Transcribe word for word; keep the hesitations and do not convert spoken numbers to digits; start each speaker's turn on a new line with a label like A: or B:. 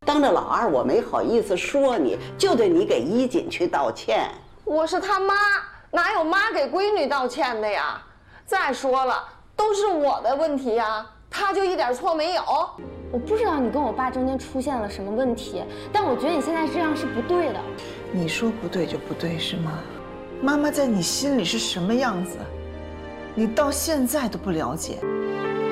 A: 当着老二，我没好意思说你，就得你给衣锦去道歉。
B: 我是他妈，哪有妈给闺女道歉的呀？再说了，都是我的问题呀，他就一点错没有。
C: 我不知道你跟我爸中间出现了什么问题，但我觉得你现在这样是不对的。
D: 你说不对就不对是吗？妈妈在你心里是什么样子，你到现在都不了解。